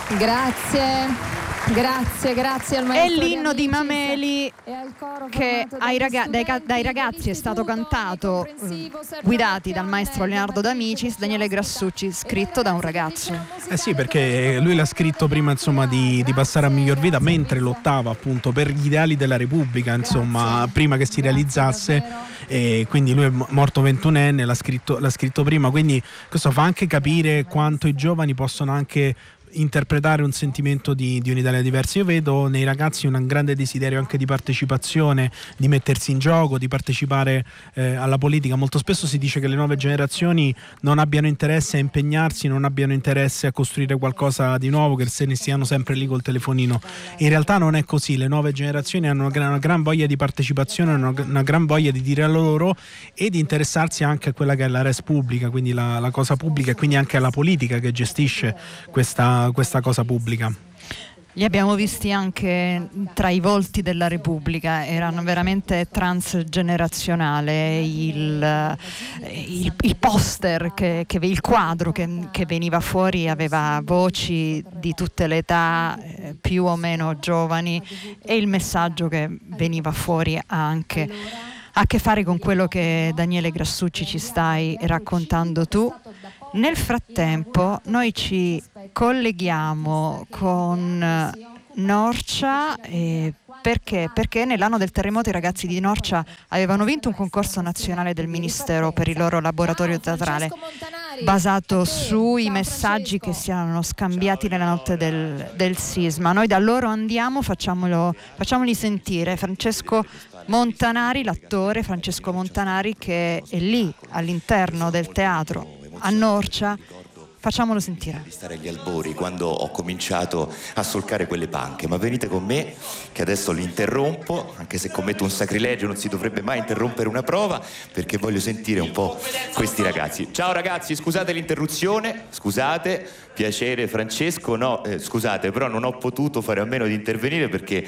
Grazie al maestro. È l'inno di Mameli che dai ragazzi è stato cantato, guidati dal maestro Leonardo D'Amicis, Daniele Grassucci, scritto da un ragazzo. Sì, perché lui l'ha scritto prima, insomma, di passare a miglior vita, mentre lottava appunto per gli ideali della Repubblica, insomma, prima che si realizzasse, e quindi lui è morto 21enne, l'ha scritto prima, quindi questo fa anche capire quanto i giovani possono anche interpretare un sentimento di un'Italia diversa. Io vedo nei ragazzi un grande desiderio anche di partecipazione, di mettersi in gioco, di partecipare alla politica. Molto spesso si dice che le nuove generazioni non abbiano interesse a impegnarsi, non abbiano interesse a costruire qualcosa di nuovo, che se ne stiano sempre lì col telefonino. In realtà non è così, le nuove generazioni hanno una gran voglia di partecipazione, una gran voglia di dire la loro e di interessarsi anche a quella che è la res pubblica, quindi la cosa pubblica, e quindi anche alla politica che gestisce questa cosa pubblica. Li abbiamo visti anche tra i volti della Repubblica, erano veramente transgenerazionale il poster, il quadro che veniva fuori aveva voci di tutte le età, più o meno giovani, e il messaggio che veniva fuori ha anche a che fare con quello che Daniele Grassucci ci stai raccontando tu. Nel frattempo noi ci colleghiamo con Norcia perché nell'anno del terremoto i ragazzi di Norcia avevano vinto un concorso nazionale del Ministero per il loro laboratorio teatrale basato sui messaggi che si erano scambiati nella notte del sisma. Noi da loro andiamo, facciamoli sentire. Francesco Montanari, l'attore Francesco Montanari, che è lì all'interno del teatro a Norcia, facciamolo sentire. Stare agli albori quando ho cominciato a solcare quelle panche, ma venite con me che adesso li interrompo, anche se commetto un sacrilegio, non si dovrebbe mai interrompere una prova, perché voglio sentire un po' questi ragazzi. Ciao ragazzi, scusate l'interruzione, scusate, piacere Francesco, scusate, però non ho potuto fare a meno di intervenire perché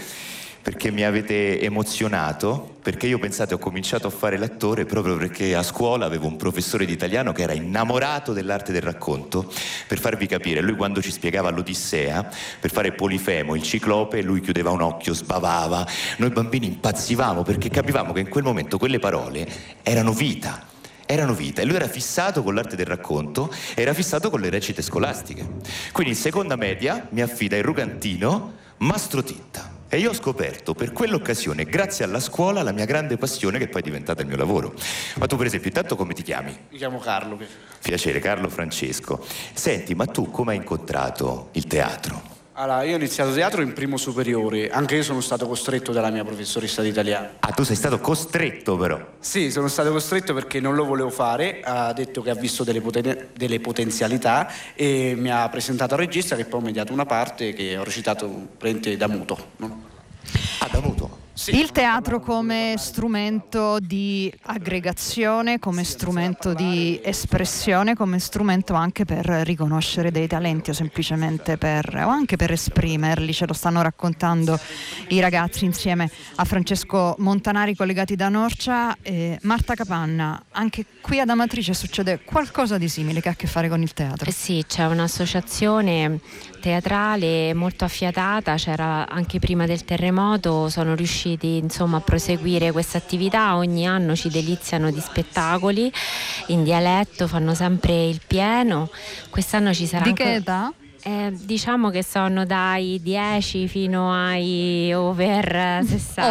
mi avete emozionato, perché io, pensate, ho cominciato a fare l'attore proprio perché a scuola avevo un professore di italiano che era innamorato dell'arte del racconto. Per farvi capire, lui quando ci spiegava l'Odissea, per fare Polifemo, il ciclope, lui chiudeva un occhio, sbavava, noi bambini impazzivamo perché capivamo che in quel momento quelle parole erano vita, e lui era fissato con l'arte del racconto, era fissato con le recite scolastiche. Quindi in seconda media mi affida il rugantino Mastro Titta. E io ho scoperto per quell'occasione, grazie alla scuola, la mia grande passione che poi è diventata il mio lavoro. Ma tu, per esempio, intanto come ti chiami? Mi chiamo Carlo. Piacere, Carlo Francesco. Senti, ma tu come hai incontrato il teatro? Allora, io ho iniziato teatro in primo superiore, anche io sono stato costretto dalla mia professoressa di italiano. Ah, tu sei stato costretto però? Sì, sono stato costretto perché non lo volevo fare, ha detto che ha visto delle potenzialità e mi ha presentato al regista che poi mi ha dato una parte che ho recitato praticamente da muto. Ah, da muto? Sì. Il teatro come strumento di aggregazione, come strumento di espressione, come strumento anche per riconoscere dei talenti o semplicemente o anche per esprimerli. Ce lo stanno raccontando i ragazzi insieme a Francesco Montanari, collegati da Norcia. Marta Capanna, anche qui ad Amatrice succede qualcosa di simile che ha a che fare con il teatro. Sì, c'è un'associazione teatrale molto affiatata, c'era anche prima del terremoto, sono riusciti a proseguire questa attività. Ogni anno ci deliziano di spettacoli in dialetto, fanno sempre il pieno. Quest'anno ci sarà di che età? Diciamo che sono dai 10 fino ai over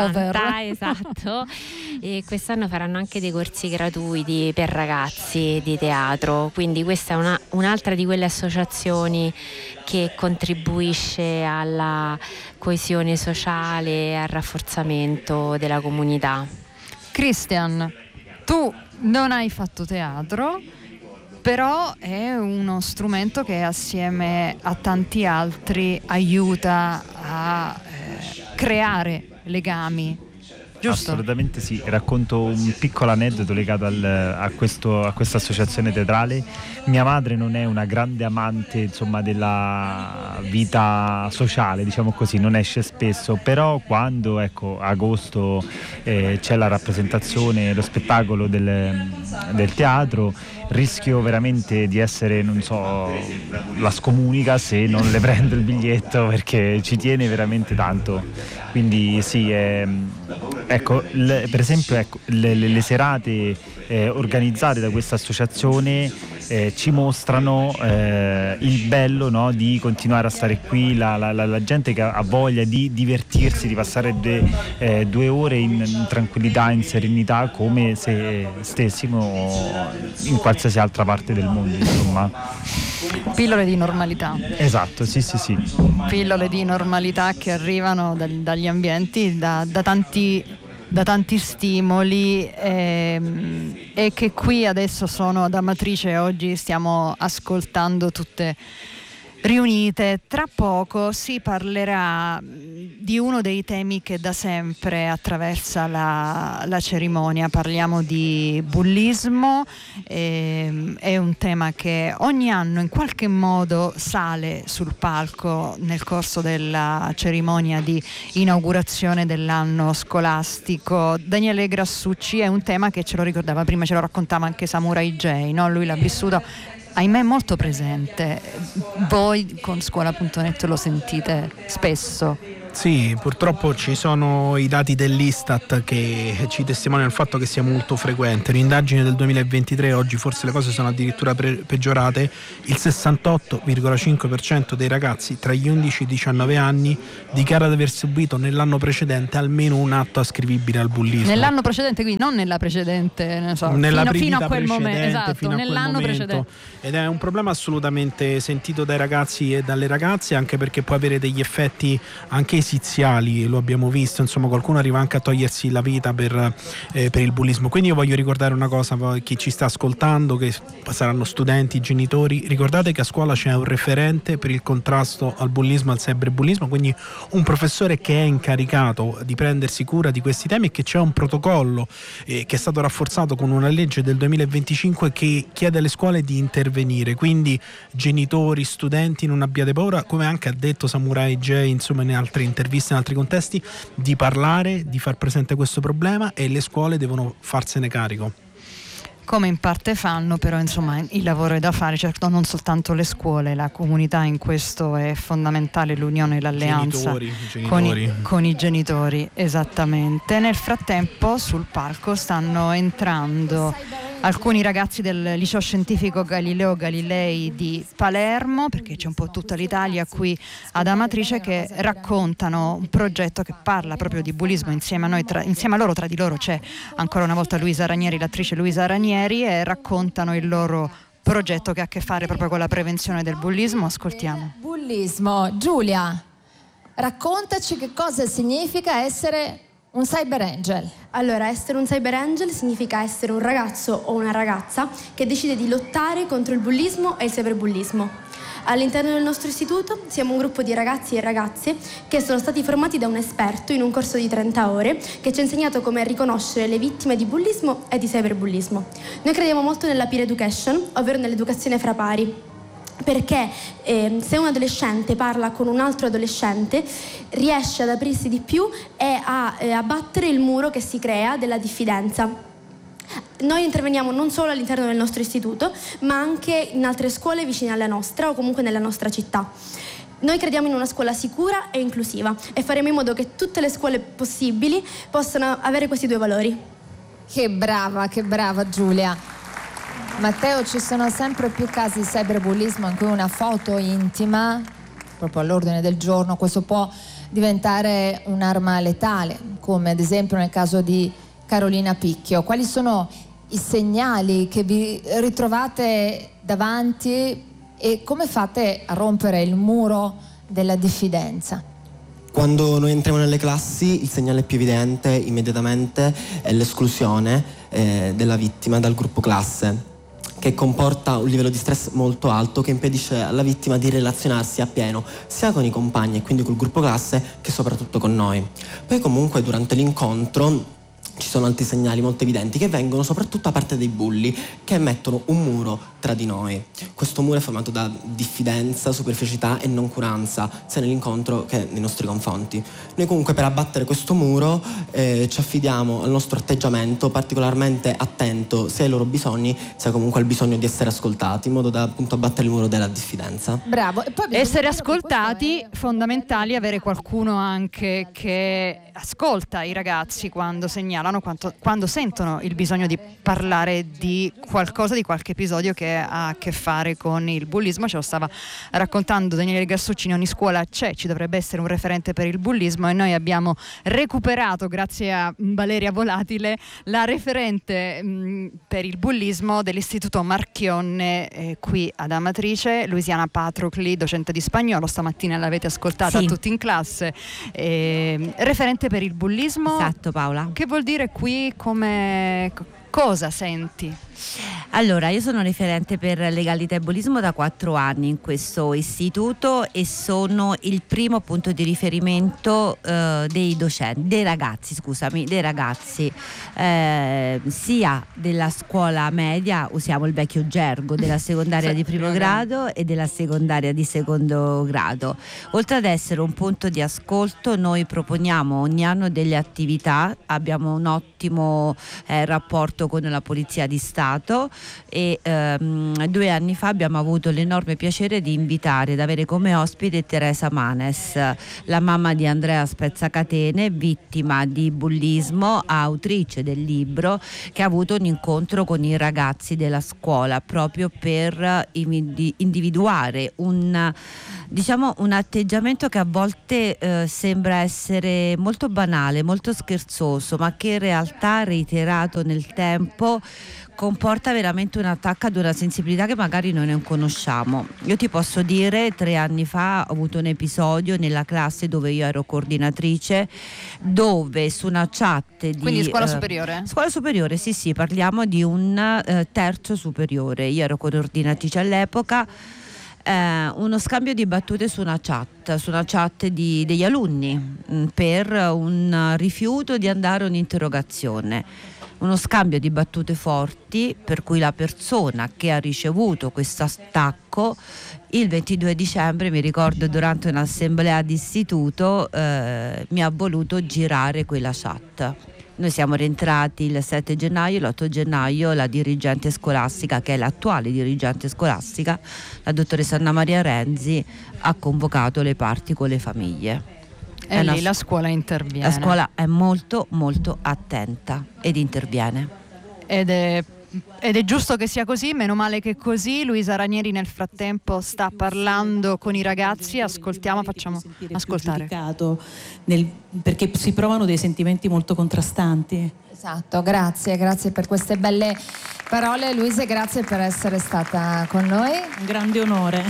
60. Esatto. E quest'anno faranno anche dei corsi gratuiti per ragazzi di teatro, quindi questa è un'altra di quelle associazioni che contribuisce alla coesione sociale e al rafforzamento della comunità. Christian, tu non hai fatto teatro, però è uno strumento che assieme a tanti altri aiuta a creare legami giusto? Assolutamente sì. Racconto un piccolo aneddoto legato a questa associazione teatrale. Mia madre non è una grande amante, insomma, della vita sociale, diciamo così, non esce spesso, però quando, ecco, agosto c'è la rappresentazione, lo spettacolo del teatro, rischio veramente di essere, non so, la scomunica se non le prendo il biglietto, perché ci tiene veramente tanto. Quindi sì, ecco, per esempio, ecco, le serate organizzate da questa associazione ci mostrano il bello, no, di continuare a stare qui, la gente che ha voglia di divertirsi, di passare 2 ore in tranquillità, in serenità, come se stessimo in qualsiasi altra parte del mondo, insomma. Pillole di normalità. Esatto, sì. Pillole di normalità che arrivano dagli ambienti, da tanti stimoli, e che qui adesso sono ad Amatrice. Oggi stiamo ascoltando tutte riunite. Tra poco si parlerà di uno dei temi che da sempre attraversa la cerimonia. Parliamo di bullismo, è un tema che ogni anno in qualche modo sale sul palco nel corso della cerimonia di inaugurazione dell'anno scolastico. Daniele Grassucci, è un tema che ce lo ricordava prima, ce lo raccontava anche Samurai J, no? Lui l'ha vissuto, ahimè, molto presente. Voi con Scuola.net lo sentite spesso? Sì, purtroppo ci sono i dati dell'Istat che ci testimoniano il fatto che sia molto frequente. L'indagine del 2023, oggi forse le cose sono addirittura peggiorate, il 68,5% dei ragazzi tra gli 11 e i 19 anni dichiara di aver subito nell'anno precedente almeno un atto ascrivibile al bullismo. Nell'anno precedente, quindi non nella precedente, non so, fino a quel momento, esatto, nell'anno precedente. Ed è un problema assolutamente sentito dai ragazzi e dalle ragazze, anche perché può avere degli effetti anche esiziali, lo abbiamo visto, insomma, qualcuno arriva anche a togliersi la vita per il bullismo. Quindi io voglio ricordare una cosa, chi ci sta ascoltando, che saranno studenti, genitori: ricordate che a scuola c'è un referente per il contrasto al bullismo, al cyberbullismo, quindi un professore che è incaricato di prendersi cura di questi temi, e che c'è un protocollo che è stato rafforzato con una legge del 2025 che chiede alle scuole di intervenire. Quindi genitori, studenti, non abbiate paura, come anche ha detto Samurai J, insomma, in altre interviste, in altri contesti, di parlare, di far presente questo problema, e le scuole devono farsene carico. Come in parte fanno, però insomma il lavoro è da fare, certo non soltanto le scuole, la comunità in questo è fondamentale, l'unione e l'alleanza con i genitori, esattamente. Nel frattempo sul palco stanno entrando alcuni ragazzi del liceo scientifico Galileo Galilei di Palermo, perché c'è un po' tutta l'Italia qui ad Amatrice, che raccontano un progetto che parla proprio di bullismo insieme a noi, insieme a loro, tra di loro c'è ancora una volta Luisa Ranieri, l'attrice Luisa Ranieri, e raccontano il loro progetto che ha a che fare proprio con la prevenzione del bullismo. Ascoltiamo. Bullismo. Giulia, raccontaci che cosa significa essere un cyber angel. Allora, essere un cyber angel significa essere un ragazzo o una ragazza che decide di lottare contro il bullismo e il cyberbullismo. All'interno del nostro istituto siamo un gruppo di ragazzi e ragazze che sono stati formati da un esperto in un corso di 30 ore che ci ha insegnato come riconoscere le vittime di bullismo e di cyberbullismo. Noi crediamo molto nella peer education, ovvero nell'educazione fra pari, perché se un adolescente parla con un altro adolescente riesce ad aprirsi di più e a abbattere il muro che si crea della diffidenza. Noi interveniamo non solo all'interno del nostro istituto, ma anche in altre scuole vicine alla nostra o comunque nella nostra città. Noi crediamo in una scuola sicura e inclusiva e faremo in modo che tutte le scuole possibili possano avere questi 2 valori. Che brava Giulia. Matteo, ci sono sempre più casi di cyberbullismo in cui una foto intima, proprio all'ordine del giorno, questo può diventare un'arma letale, come ad esempio nel caso di Carolina Picchio. Quali sono i segnali che vi ritrovate davanti e come fate a rompere il muro della diffidenza? Quando noi entriamo nelle classi, il segnale più evidente immediatamente è l'esclusione della vittima dal gruppo classe, che comporta un livello di stress molto alto che impedisce alla vittima di relazionarsi appieno sia con i compagni e quindi col gruppo classe che soprattutto con noi. Poi comunque durante l'incontro ci sono altri segnali molto evidenti che vengono soprattutto da parte dei bulli, che mettono un muro tra di noi. Questo muro è formato da diffidenza, superficialità e noncuranza, sia nell'incontro che nei nostri confronti. Noi comunque per abbattere questo muro ci affidiamo al nostro atteggiamento particolarmente attento sia ai loro bisogni sia comunque al bisogno di essere ascoltati, in modo da appunto abbattere il muro della diffidenza. Bravo. E poi essere ascoltati, fondamentali, avere qualcuno anche che ascolta i ragazzi quando segnalano, quando sentono il bisogno di parlare di qualcosa, di qualche episodio che ha a che fare con il bullismo. Ce lo stava raccontando Daniele Gassucci, in ogni scuola ci dovrebbe essere un referente per il bullismo, e noi abbiamo recuperato, grazie a Valeria Volatile, la referente per il bullismo dell'Istituto Marchionne qui ad Amatrice, Luisiana Patrocli, docente di spagnolo. Stamattina l'avete ascoltata tutti in classe, referente per il bullismo. Esatto, Paola. Che vuol dire qui? Cosa senti? Allora, io sono referente per legalità e bullismo da 4 anni in questo istituto e sono il primo punto di riferimento dei docenti, dei ragazzi, sia della scuola media, usiamo il vecchio gergo, della secondaria di primo grado e della secondaria di secondo grado. Oltre ad essere un punto di ascolto, noi proponiamo ogni anno delle attività, abbiamo un ottimo rapporto con la Polizia di Stato e 2 anni fa abbiamo avuto l'enorme piacere di invitare, ad avere come ospite Teresa Manes, la mamma di Andrea Spezzacatene, vittima di bullismo, autrice del libro, che ha avuto un incontro con i ragazzi della scuola proprio per individuare un atteggiamento che a volte sembra essere molto banale, molto scherzoso, ma che in realtà, reiterato nel tempo, comporta veramente un attacco ad una sensibilità che magari noi non conosciamo. Io ti posso dire, 3 anni fa ho avuto un episodio nella classe dove io ero coordinatrice, dove su una chat di... Quindi scuola superiore? Scuola superiore, sì, parliamo di un terzo superiore. Io ero coordinatrice all'epoca. Uno scambio di battute su una chat degli alunni per un rifiuto di andare a un'interrogazione. Uno scambio di battute forti per cui la persona che ha ricevuto questo attacco il 22 dicembre, mi ricordo, durante un'assemblea d'istituto mi ha voluto girare quella chat. Noi siamo rientrati il 7 gennaio, l'8 gennaio la dirigente scolastica, che è l'attuale dirigente scolastica, la dottoressa Anna Maria Renzi, ha convocato le parti con le famiglie. E lì la scuola interviene. La scuola è molto molto attenta ed interviene. Ed è giusto che sia così, meno male che è così. Luisa Ranieri nel frattempo sta parlando con i ragazzi, ascoltiamo, facciamo ascoltare. Perché si provano dei sentimenti molto contrastanti. Esatto, grazie per queste belle parole, Luisa, e grazie per essere stata con noi. Un grande onore.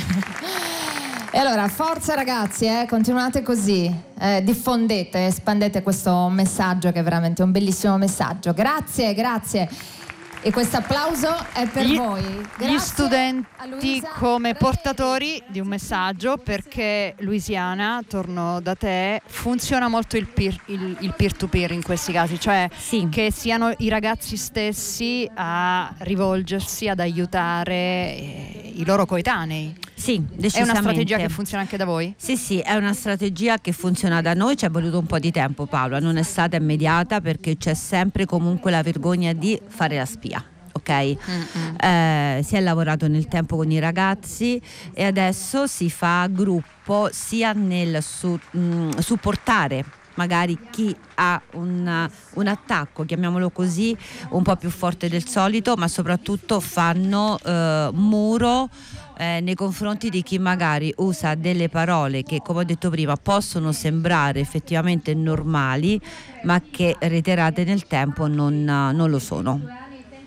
E allora, forza ragazzi, continuate così, diffondete, espandete questo messaggio che è veramente un bellissimo messaggio. Grazie. E questo applauso è per voi. Grazie gli studenti come portatori di un messaggio, perché Luisiana, torno da te, funziona molto il peer to peer in questi casi, cioè che siano i ragazzi stessi a rivolgersi, ad aiutare i loro coetanei. Sì, decisamente. È una strategia che funziona anche da voi? Sì, è una strategia che funziona da noi, ci è voluto un po' di tempo, Paola, non è stata immediata, perché c'è sempre comunque la vergogna di fare la spia. Ok, si è lavorato nel tempo con i ragazzi e adesso si fa gruppo sia nel supportare magari chi ha un attacco, chiamiamolo così, un po' più forte del solito, ma soprattutto fanno muro nei confronti di chi magari usa delle parole che, come ho detto prima, possono sembrare effettivamente normali, ma che reiterate nel tempo non lo sono.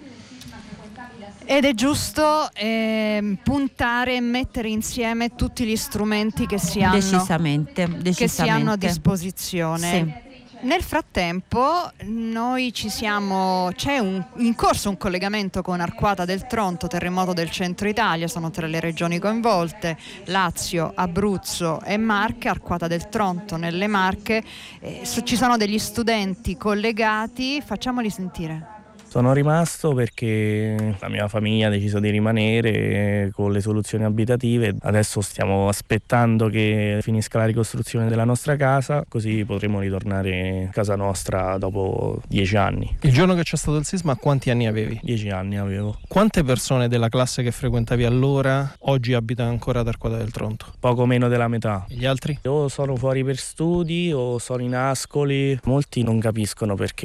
Ed è giusto puntare e mettere insieme tutti gli strumenti che si hanno, decisamente. Che si hanno a disposizione. Nel frattempo c'è in corso un collegamento con Arquata del Tronto, terremoto del centro Italia, sono 3 le regioni coinvolte, Lazio, Abruzzo e Marche. Arquata del Tronto nelle Marche, ci sono degli studenti collegati, facciamoli sentire. Sono rimasto perché la mia famiglia ha deciso di rimanere con le soluzioni abitative. Adesso stiamo aspettando che finisca la ricostruzione della nostra casa, così potremo ritornare a casa nostra dopo 10 anni. Il giorno che c'è stato il sisma, quanti anni avevi? 10 anni avevo. Quante persone della classe che frequentavi allora oggi abitano ancora ad Arquata del Tronto? Poco meno della metà. E gli altri? O sono fuori per studi o sono in Ascoli. Molti non capiscono perché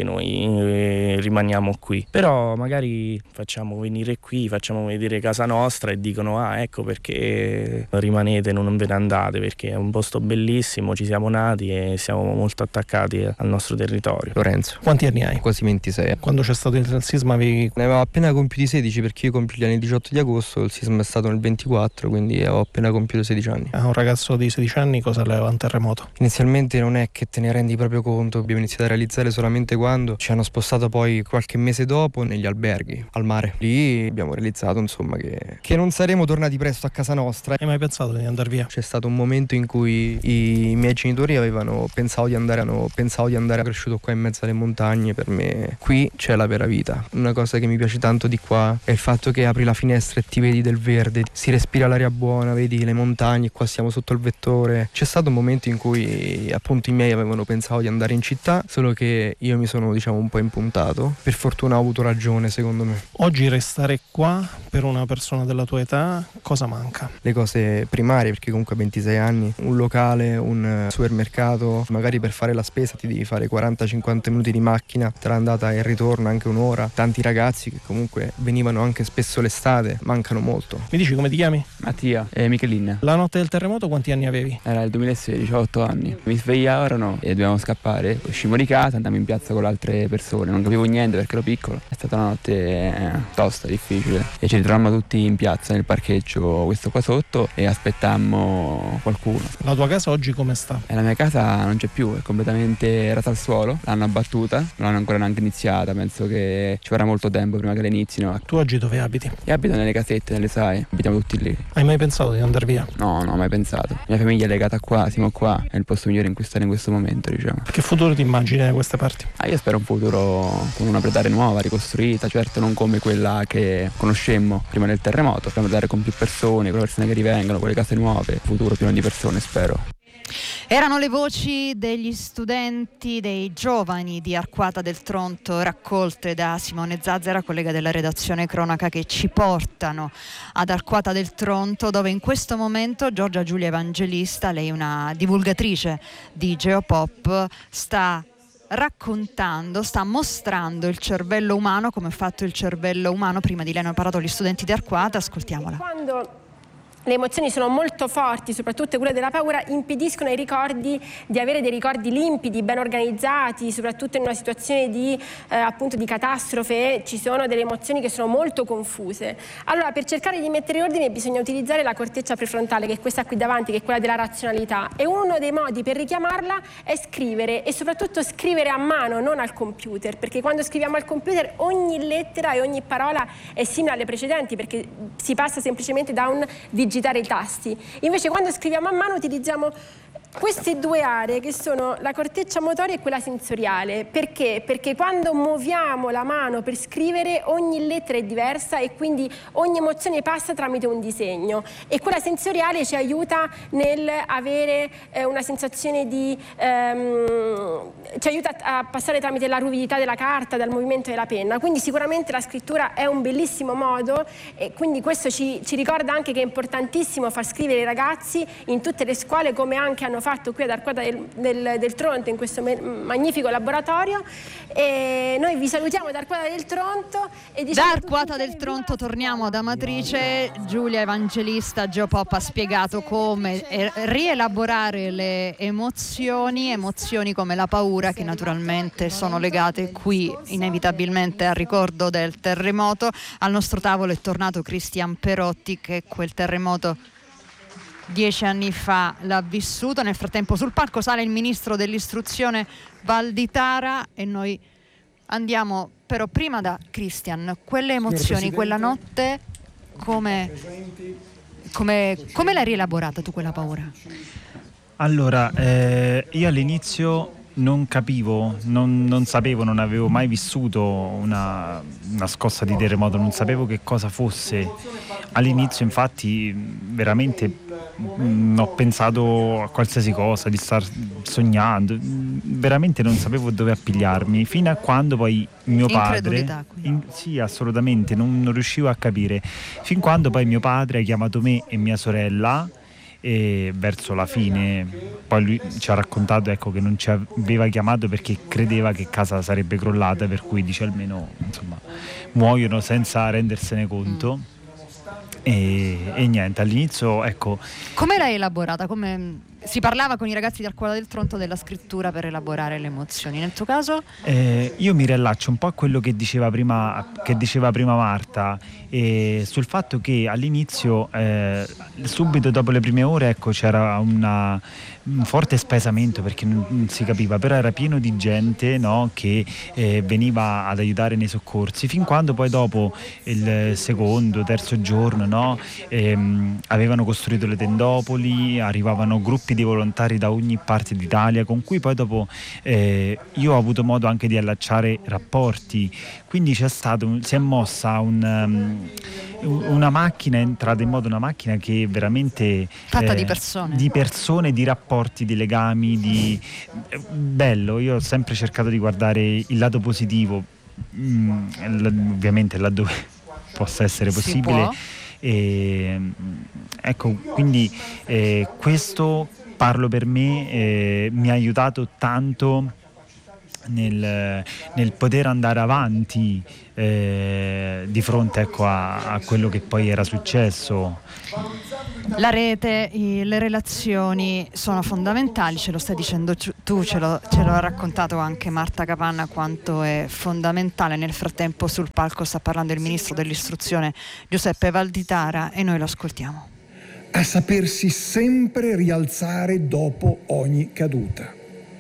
noi rimaniamo qui. Però magari facciamo venire qui, facciamo vedere casa nostra e dicono ecco perché rimanete, non ve ne andate, perché è un posto bellissimo, ci siamo nati e siamo molto attaccati al nostro territorio. Lorenzo. Quanti anni hai? Quasi 26. Quando c'è stato il sisma ne avevo appena compiuti 16, perché io compio gli anni il 18 di agosto, il sisma è stato nel 24, quindi avevo appena compiuto 16 anni. Un ragazzo di 16 anni cosa leva un terremoto? Inizialmente non è che te ne rendi proprio conto, abbiamo iniziato a realizzare solamente quando ci hanno spostato poi qualche mese dopo negli alberghi al mare. Lì abbiamo realizzato insomma che non saremo tornati presto a casa nostra. Hai mai pensato di andare via? C'è stato un momento in cui i miei genitori avevano pensato di andare cresciuto qua in mezzo alle montagne. Per me qui c'è la vera vita. Una cosa che mi piace tanto di qua è il fatto che apri la finestra e ti vedi del verde, si respira l'aria buona, vedi le montagne, qua siamo sotto il vettore. C'è stato un momento in cui appunto i miei avevano pensato di andare in città, solo che io mi sono un po' impuntato. Per fortuna ho avuto ragione, secondo me. Oggi restare qua per una persona della tua età cosa manca? Le cose primarie, perché comunque a 26 anni un locale, un supermercato, magari per fare la spesa ti devi fare 40-50 minuti di macchina, tra l'andata e il ritorno anche un'ora. Tanti ragazzi che comunque venivano anche spesso l'estate mancano molto. Mi dici come ti chiami? Mattia e Michelin. La notte del terremoto quanti anni avevi? Era il 2016, ho 8 anni. Mi svegliarono e dovevamo scappare. Uscimmo di casa, andammo in piazza con le altre persone, non capivo niente perché ero piccolo. È stata una notte tosta, difficile, e ci ritrovammo tutti in piazza nel parcheggio questo qua sotto e aspettammo qualcuno. La tua casa oggi come sta? La mia casa non c'è più, è completamente rasa al suolo, l'hanno abbattuta, non l'hanno ancora neanche iniziata, penso che ci vorrà molto tempo prima che la inizino. Tu oggi dove abiti? Io abito nelle casette, nelle SAE, abitiamo tutti lì. Hai mai pensato di andare via? No, non ho mai pensato. La mia famiglia è legata qua, siamo qua, è il posto migliore in cui stare in questo momento, diciamo. Che futuro ti immagini da queste parti? Io spero un futuro con una Pretare nuova, ricostruita, certo non come quella che conoscemmo prima del terremoto, dobbiamo andare con più persone, con le persone che rivengono, con le case nuove, futuro pieno di persone, spero. Erano le voci degli studenti, dei giovani di Arquata del Tronto, raccolte da Simone Zazzera, collega della redazione Cronaca, che ci portano ad Arquata del Tronto, dove in questo momento Giorgia Giulia Evangelista, lei è una divulgatrice di Geopop, sta raccontando, sta mostrando il cervello umano, come è fatto il cervello umano. Prima di lei hanno parlato gli studenti di Arquata, ascoltiamola. Quando le emozioni sono molto forti, soprattutto quelle della paura, impediscono ai ricordi di avere dei ricordi limpidi, ben organizzati, soprattutto in una situazione di appunto di catastrofe ci sono delle emozioni che sono molto confuse. Allora, per cercare di mettere in ordine bisogna utilizzare la corteccia prefrontale, che è questa qui davanti, che è quella della razionalità, e uno dei modi per richiamarla è scrivere, e soprattutto scrivere a mano, non al computer, perché quando scriviamo al computer ogni lettera e ogni parola è simile alle precedenti, perché si passa semplicemente da un digitare i tasti. Invece quando scriviamo a mano utilizziamo queste due aree, che sono la corteccia motoria e quella sensoriale. Perché? Perché quando muoviamo la mano per scrivere ogni lettera è diversa e quindi ogni emozione passa tramite un disegno, e quella sensoriale ci aiuta nel avere una sensazione di ci aiuta a passare tramite la ruvidità della carta, dal movimento della penna. Quindi sicuramente la scrittura è un bellissimo modo, e quindi questo ci ricorda anche che è importantissimo far scrivere i ragazzi in tutte le scuole, come anche hanno fatto qui ad Arquata del Tronto, in questo magnifico laboratorio. E noi vi salutiamo da Arquata del Tronto e da Arquata del Tronto torniamo ad Amatrice. Giulia Evangelista, Geopop, ha spiegato come rielaborare le emozioni come la paura, che naturalmente sono legate qui inevitabilmente al ricordo del terremoto. Al nostro tavolo è tornato Cristian Perotti, che quel terremoto 10 anni fa l'ha vissuto. Nel frattempo sul palco sale il ministro dell'istruzione Valditara e noi andiamo però prima da Christian. Quelle emozioni, quella notte, come l'hai rielaborata tu quella paura? Allora, io all'inizio non capivo, non sapevo, non avevo mai vissuto una scossa di terremoto, non sapevo che cosa fosse. All'inizio infatti veramente ho pensato a qualsiasi cosa, di star sognando, veramente non sapevo dove appigliarmi, fino a quando poi mio padre, sì, assolutamente, non riuscivo a capire, fin quando poi mio padre ha chiamato me e mia sorella, e verso la fine poi lui ci ha raccontato, ecco, che non ci aveva chiamato perché credeva che casa sarebbe crollata, per cui dice almeno, insomma, muoiono senza rendersene conto. E niente, all'inizio, ecco. Come l'hai elaborata? Come si parlava con i ragazzi di Arcuola del Tronto della scrittura per elaborare le emozioni? Nel tuo caso? Io mi riallaccio un po' a quello che diceva prima Marta, sul fatto che all'inizio, subito dopo le prime ore, ecco, c'era un forte spaesamento perché non si capiva, però era pieno di gente, no, che veniva ad aiutare nei soccorsi, fin quando poi dopo il secondo, terzo giorno, no, avevano costruito le tendopoli, arrivavano gruppi di volontari da ogni parte d'Italia con cui poi dopo io ho avuto modo anche di allacciare rapporti, quindi si è mossa una macchina, è entrata in modo una macchina che veramente fatta di persone, di rapporti, di legami, bello. Io ho sempre cercato di guardare il lato positivo, ovviamente laddove possa essere possibile. Ecco, quindi questo, parlo per me, mi ha aiutato tanto nel poter andare avanti di fronte, ecco, a quello che poi era successo. La rete, le relazioni sono fondamentali, ce lo stai dicendo tu, ce l'ha raccontato anche Marta Capanna quanto è fondamentale. Nel frattempo sul palco sta parlando il ministro dell'istruzione Giuseppe Valditara e noi lo ascoltiamo. A sapersi sempre rialzare dopo ogni caduta.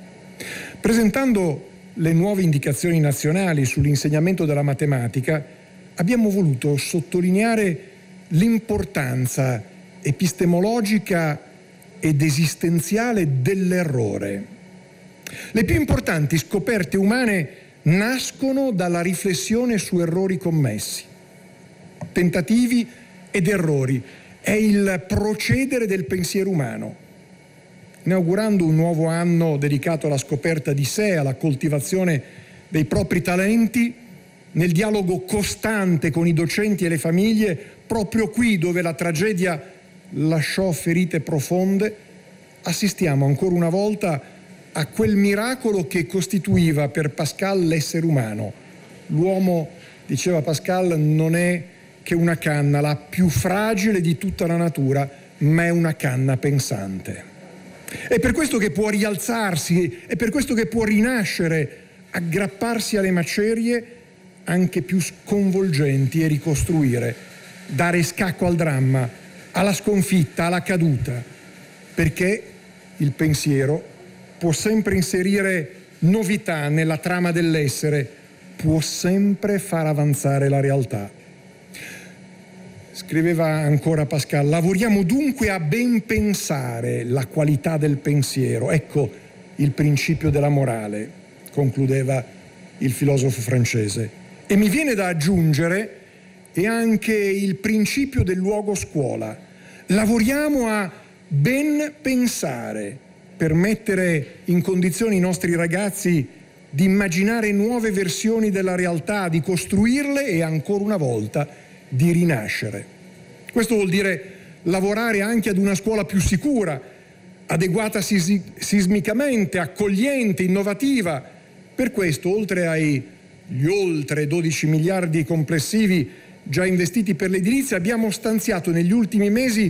Presentando le nuove indicazioni nazionali sull'insegnamento della matematica, abbiamo voluto sottolineare l'importanza epistemologica ed esistenziale dell'errore. Le più importanti scoperte umane nascono dalla riflessione su errori commessi. Tentativi ed errori è il procedere del pensiero umano. Inaugurando un nuovo anno dedicato alla scoperta di sé, alla coltivazione dei propri talenti, nel dialogo costante con i docenti e le famiglie, proprio qui dove la tragedia lasciò ferite profonde, assistiamo ancora una volta a quel miracolo che costituiva per Pascal l'essere umano. L'uomo, diceva Pascal, non è che una canna, la più fragile di tutta la natura, ma è una canna pensante. È per questo che può rialzarsi, è per questo che può rinascere, aggrapparsi alle macerie anche più sconvolgenti e ricostruire, dare scacco al dramma, alla sconfitta, alla caduta, perché il pensiero può sempre inserire novità nella trama dell'essere, può sempre far avanzare la realtà. Scriveva ancora Pascal, lavoriamo dunque a ben pensare la qualità del pensiero. Ecco il principio della morale, concludeva il filosofo francese. E mi viene da aggiungere e anche il principio del luogo scuola. Lavoriamo a ben pensare per mettere in condizione i nostri ragazzi di immaginare nuove versioni della realtà, di costruirle e ancora una volta di rinascere. Questo vuol dire lavorare anche ad una scuola più sicura, adeguata sismicamente, accogliente, innovativa. Per questo, oltre agli oltre 12 miliardi complessivi già investiti per l'edilizia, abbiamo stanziato negli ultimi mesi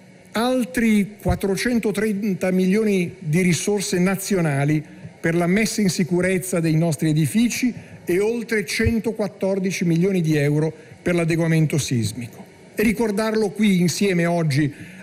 altri 430 milioni di risorse nazionali per la messa in sicurezza dei nostri edifici e oltre 114 milioni di euro per l'adeguamento sismico. E ricordarlo qui insieme oggi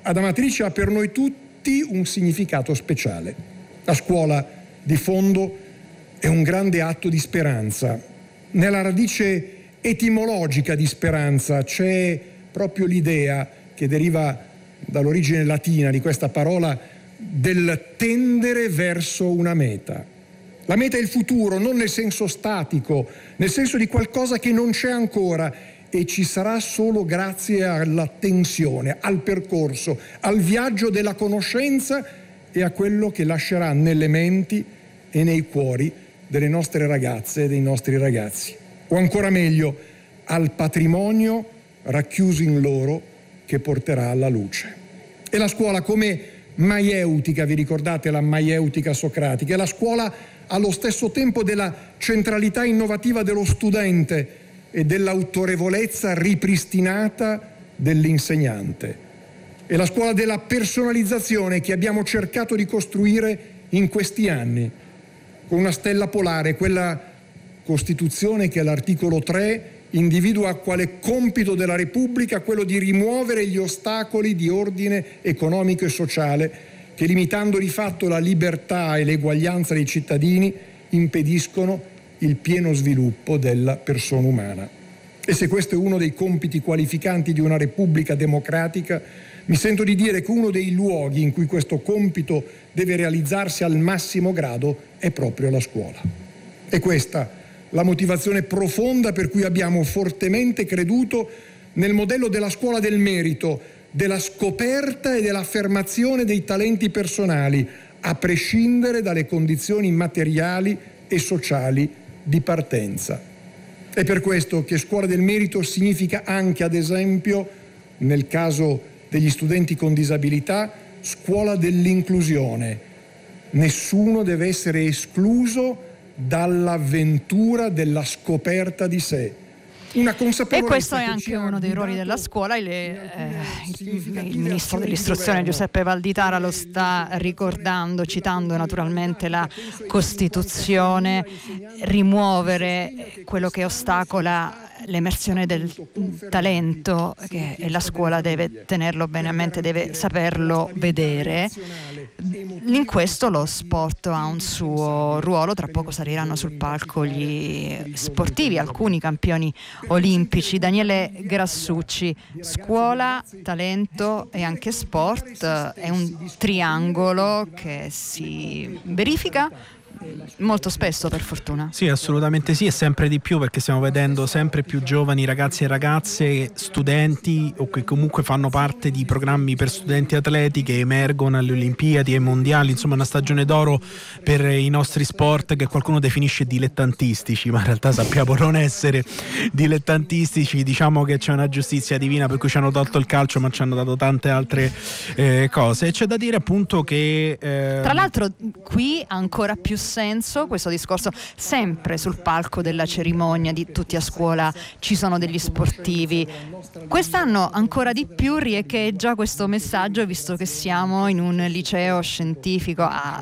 ad Amatrice ha per noi tutti un significato speciale. La scuola, di fondo, è un grande atto di speranza. Nella radice etimologica di speranza c'è proprio l'idea, che deriva dall'origine latina di questa parola, del tendere verso una meta. La meta è il futuro, non nel senso statico, nel senso di qualcosa che non c'è ancora e ci sarà solo grazie alla tensione, al percorso, al viaggio della conoscenza e a quello che lascerà nelle menti e nei cuori delle nostre ragazze e dei nostri ragazzi. O ancora meglio, al patrimonio racchiuso in loro che porterà alla luce. E la scuola come maieutica, vi ricordate la maieutica socratica? È la scuola allo stesso tempo della centralità innovativa dello studente e dell'autorevolezza ripristinata dell'insegnante. È la scuola della personalizzazione che abbiamo cercato di costruire in questi anni, con una stella polare, quella Costituzione che all'articolo 3 individua quale compito della Repubblica quello di rimuovere gli ostacoli di ordine economico e sociale che, limitando di fatto la libertà e l'eguaglianza dei cittadini, impediscono il pieno sviluppo della persona umana. E se questo è uno dei compiti qualificanti di una Repubblica democratica, mi sento di dire che uno dei luoghi in cui questo compito deve realizzarsi al massimo grado è proprio la scuola. E questa la motivazione profonda per cui abbiamo fortemente creduto nel modello della scuola del merito, della scoperta e dell'affermazione dei talenti personali, a prescindere dalle condizioni materiali e sociali di partenza. È per questo che scuola del merito significa anche, ad esempio, nel caso degli studenti con disabilità, scuola dell'inclusione. Nessuno deve essere escluso dall'avventura della scoperta di sé. Una consapevolezza. E questo è anche uno dei ruoli della scuola. Il ministro dell'istruzione Giuseppe Valditara lo sta ricordando, citando naturalmente la Costituzione. Rimuovere quello che ostacola l'emersione del talento, che la scuola deve tenerlo bene a mente, deve saperlo vedere. In questo lo sport ha un suo ruolo. Tra poco saliranno sul palco gli sportivi, alcuni campioni olimpici. Daniele Grassucci, scuola, talento e anche sport è un triangolo che si verifica molto spesso, per fortuna. Sì, assolutamente sì, e sempre di più, perché stiamo vedendo sempre più giovani ragazzi e ragazze, studenti o che comunque fanno parte di programmi per studenti atleti che emergono alle Olimpiadi e ai mondiali. Insomma, una stagione d'oro per i nostri sport che qualcuno definisce dilettantistici, ma in realtà sappiamo non essere dilettantistici. Diciamo che c'è una giustizia divina per cui ci hanno tolto il calcio, ma ci hanno dato tante altre cose. E c'è da dire appunto che tra l'altro qui ancora più senso questo discorso, sempre sul palco della cerimonia di Tutti a Scuola ci sono degli sportivi. Quest'anno ancora di più riecheggia questo messaggio, visto che siamo in un liceo scientifico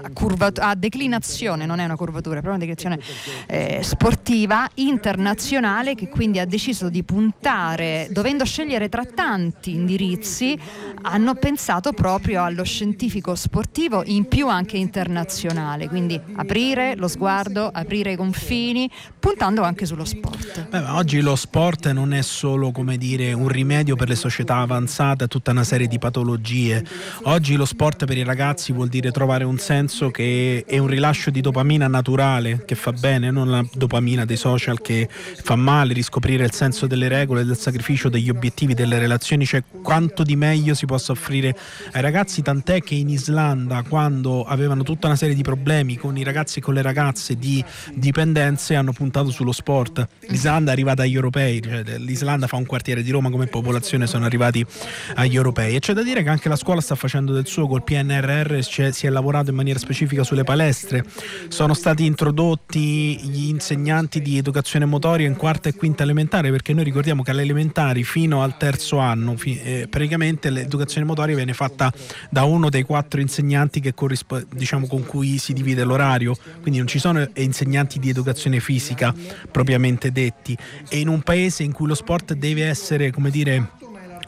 a declinazione, non è una curvatura, è proprio una declinazione sportiva internazionale, che quindi ha deciso di puntare, dovendo scegliere tra tanti indirizzi, hanno pensato proprio allo scientifico sportivo, in più anche internazionale, quindi aprire lo sguardo, aprire i confini, puntando anche sullo sport. Oggi lo sport non è solo, come dire, un rimedio per le società avanzate a tutta una serie di patologie. Oggi lo sport per i ragazzi vuol dire trovare un senso che è un rilascio di dopamina naturale, che fa bene, non la dopamina dei social che fa male, riscoprire il senso delle regole, del sacrificio, degli obiettivi, delle relazioni, cioè quanto di meglio si possa offrire ai ragazzi, tant'è che in Islanda, quando avevano tutta una serie di problemi con i ragazzi e con le ragazze di dipendenze, hanno puntato sullo sport. L'Islanda è arrivata agli europei, cioè l'Islanda fa un quartiere di Roma come popolazione, sono arrivati agli europei. E c'è da dire che anche la scuola sta facendo del suo. Col PNRR si è lavorato in maniera specifica sulle palestre, sono stati introdotti gli insegnanti di educazione motoria in quarta e quinta elementare, perché noi ricordiamo che alle elementari fino al terzo anno praticamente l'educazione motoria viene fatta da uno dei 4 insegnanti che diciamo con cui si divide l'orario, quindi non ci sono insegnanti di educazione fisica propriamente detti. E in un paese in cui lo sport deve essere, come dire,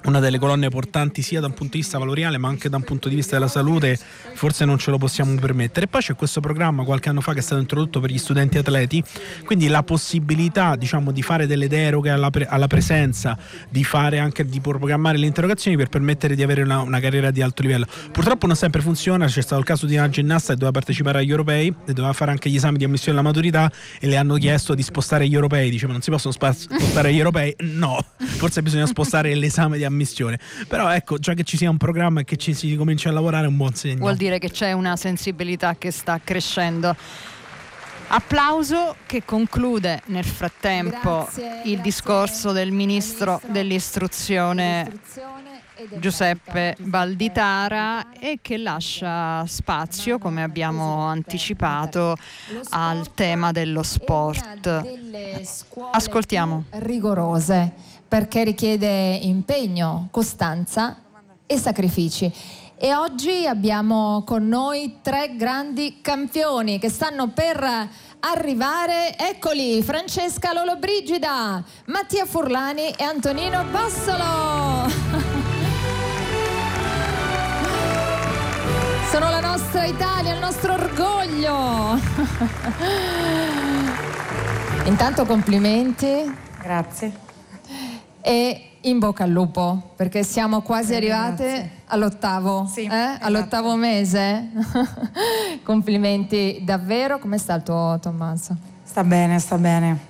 una delle colonne portanti sia da un punto di vista valoriale ma anche da un punto di vista della salute, forse non ce lo possiamo permettere. E poi c'è questo programma qualche anno fa che è stato introdotto per gli studenti atleti, quindi la possibilità, diciamo, di fare delle deroghe alla presenza, di fare anche, di programmare le interrogazioni per permettere di avere una carriera di alto livello. Purtroppo non sempre funziona. C'è stato il caso di una ginnasta che doveva partecipare agli europei e doveva fare anche gli esami di ammissione alla maturità e le hanno chiesto di spostare gli europei. Diceva, non si possono spostare gli europei? No, forse bisogna spostare l'esame di ammissione. Però ecco, già che ci sia un programma e che ci si comincia a lavorare è un buon segno. Vuol dire che c'è una sensibilità che sta crescendo. Applauso che conclude nel frattempo il discorso del ministro dell'istruzione Giuseppe Valditara e che lascia spazio, come abbiamo anticipato, al tema dello sport. Ascoltiamo. Rigorose, perché richiede impegno, costanza e sacrifici. E oggi abbiamo con noi 3 grandi campioni che stanno per arrivare. Eccoli, Francesca Lollobrigida, Mattia Furlani e Antonino Bossolo. Sono la nostra Italia, il nostro orgoglio. Intanto complimenti. Grazie. E in bocca al lupo, perché siamo quasi arrivate all'8º, esatto. all'8º mese. Complimenti davvero. Come sta il tuo Tommaso? Sta bene, sta bene.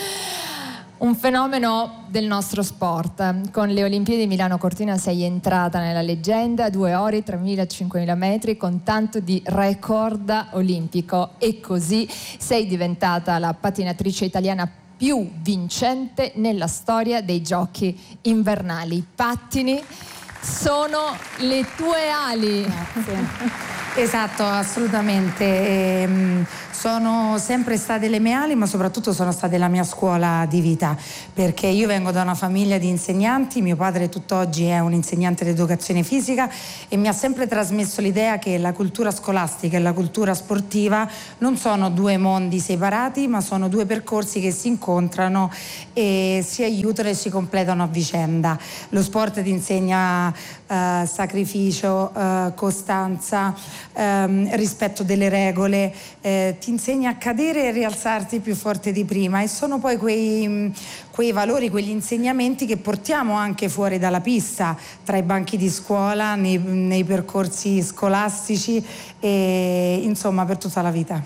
Un fenomeno del nostro sport. Con le Olimpiadi di Milano Cortina sei entrata nella leggenda, 2 ore, 3.000 e 5.000 metri con tanto di record olimpico, e così sei diventata la patinatrice italiana più vincente nella storia dei giochi invernali. I pattini sono le tue ali. Grazie. Esatto, assolutamente. Sono sempre state le mie ali, ma soprattutto sono state la mia scuola di vita, perché io vengo da una famiglia di insegnanti. Mio padre tutt'oggi è un insegnante di educazione fisica e mi ha sempre trasmesso l'idea che la cultura scolastica e la cultura sportiva non sono 2 mondi separati, ma sono 2 percorsi che si incontrano e si aiutano e si completano a vicenda. Lo sport ti insegna sacrificio, costanza, rispetto delle regole, ti insegna a cadere e rialzarti più forte di prima, e sono poi quei valori, quegli insegnamenti che portiamo anche fuori dalla pista, tra i banchi di scuola, nei percorsi scolastici e insomma per tutta la vita.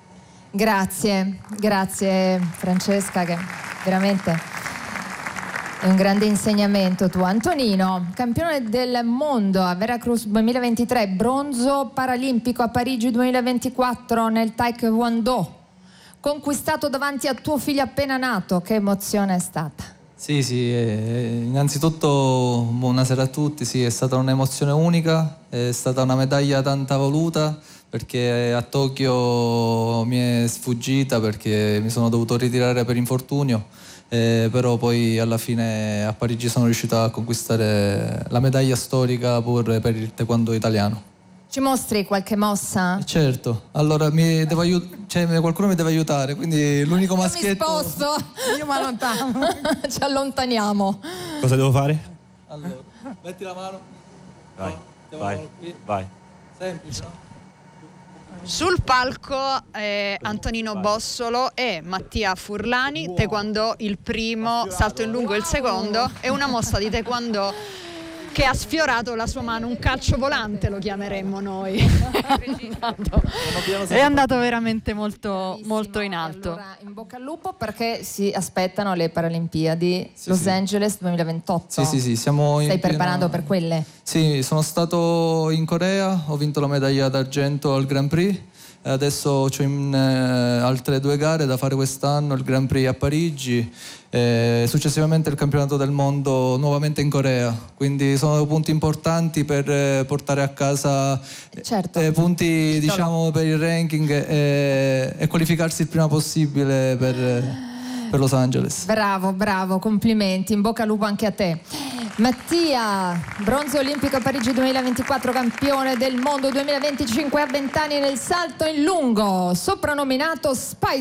Grazie Francesca, che veramente è un grande insegnamento tuo. Antonino, campione del mondo a Veracruz 2023, bronzo paralimpico a Parigi 2024 nel Taekwondo, conquistato davanti a tuo figlio appena nato. Che emozione è stata? Sì, innanzitutto buonasera a tutti. Sì, è stata un'emozione unica, è stata una medaglia tanta voluta, perché a Tokyo mi è sfuggita perché mi sono dovuto ritirare per infortunio. Però poi alla fine a Parigi sono riuscito a conquistare la medaglia storica pure per il taekwondo italiano. Ci mostri qualche mossa? Certo, allora qualcuno mi deve aiutare, quindi l'unico maschietto... Mi sposto, io mi allontano. Ci allontaniamo. Cosa devo fare? Allora, metti la mano. Vai. Semplice, no? Sul palco Antonino Bossolo e Mattia Furlani, taekwondo il primo, salto in lungo il secondo, e una mossa di taekwondo che ha sfiorato la sua mano, un calcio volante lo chiameremmo noi. È andato veramente molto in alto. Allora, in bocca al lupo, perché si aspettano le Paralimpiadi Los Angeles 2028. Sì, stai preparando per quelle? Sì, sono stato in Corea, ho vinto la medaglia d'argento al Grand Prix. Adesso ho altre 2 gare da fare quest'anno, il Grand Prix a Parigi, successivamente il campionato del mondo nuovamente in Corea, quindi sono punti importanti per portare a casa punti, diciamo, per il ranking e qualificarsi il prima possibile per Los Angeles. Bravo, complimenti, in bocca al lupo anche a te. Mattia, bronzo olimpico a Parigi 2024, campione del mondo 2025 a 20 anni nel salto in lungo, soprannominato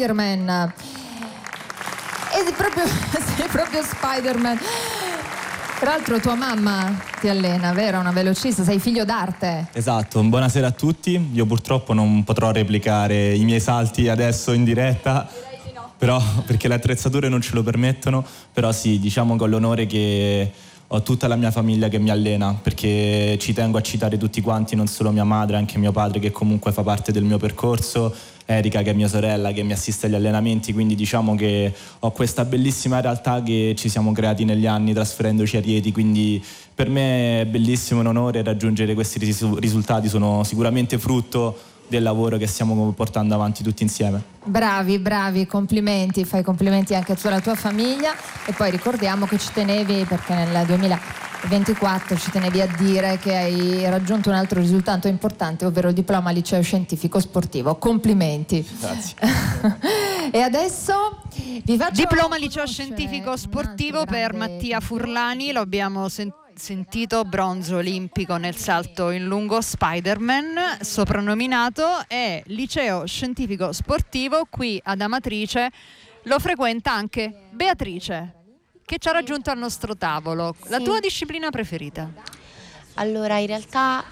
Spider-Man. Sei proprio Spider-Man. Tra l'altro tua mamma ti allena, vero? Una velocista, sei figlio d'arte. Esatto, buonasera a tutti. Io purtroppo non potrò replicare i miei salti adesso in diretta, però perché le attrezzature non ce lo permettono, però sì, diciamo con l'onore che ho tutta la mia famiglia che mi allena, perché ci tengo a citare tutti quanti, non solo mia madre, anche mio padre che comunque fa parte del mio percorso, Erika che è mia sorella che mi assiste agli allenamenti, quindi diciamo che ho questa bellissima realtà che ci siamo creati negli anni trasferendoci a Rieti, quindi per me è bellissimo, un onore raggiungere questi risultati, sono sicuramente frutto del lavoro che stiamo portando avanti tutti insieme. Bravi, complimenti, fai complimenti anche alla tua famiglia e poi ricordiamo che ci tenevi, perché nel 2024 ci tenevi a dire che hai raggiunto un altro risultato importante, ovvero il diploma liceo scientifico sportivo. Complimenti. Grazie. E adesso vi faccio diploma liceo scientifico sportivo per Mattia Furlani, lo abbiamo sentito, bronzo olimpico nel salto in lungo Spider-Man, soprannominato, e liceo scientifico sportivo qui ad Amatrice lo frequenta anche Beatrice, che ci ha raggiunto al nostro tavolo. La tua disciplina preferita? Allora, in realtà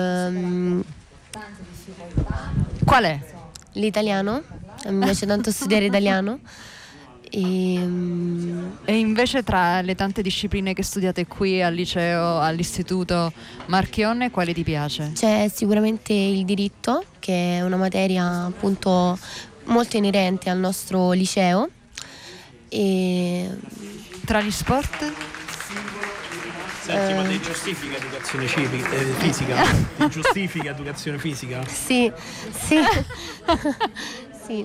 qual è? L'italiano, mi piace tanto studiare italiano. E invece tra le tante discipline che studiate qui al liceo, all'istituto Marchionne, quale ti piace? C'è sicuramente il diritto, che è una materia appunto molto inerente al nostro liceo. E tra gli sport? Senti, ma ti giustifica educazione fisica? Ti giustifica educazione fisica? Sì. Sì.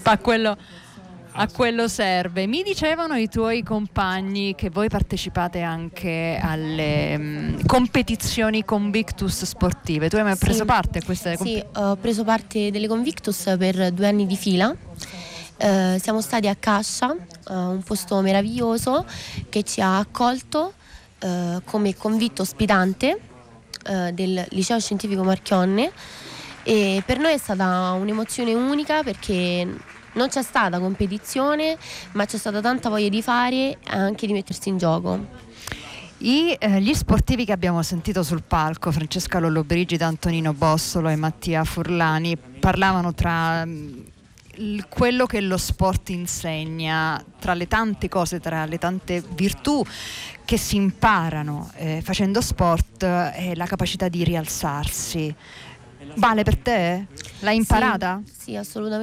A quello serve. Mi dicevano i tuoi compagni che voi partecipate anche alle competizioni Convictus sportive. Tu hai mai preso parte a queste competizioni? Sì, ho preso parte delle Convictus per 2 anni di fila. Siamo stati a Cascia, un posto meraviglioso che ci ha accolto come convitto ospitante del liceo scientifico Marchionne, e per noi è stata un'emozione unica perché non c'è stata competizione, ma c'è stata tanta voglia di fare e anche di mettersi in gioco. Gli sportivi che abbiamo sentito sul palco, Francesca Lollobrigida, Antonino Bossolo e Mattia Furlani, parlavano tra quello che lo sport insegna, tra le tante cose, tra le tante virtù che si imparano facendo sport, è la capacità di rialzarsi. Vale per te? L'hai imparata? Sì, assolutamente.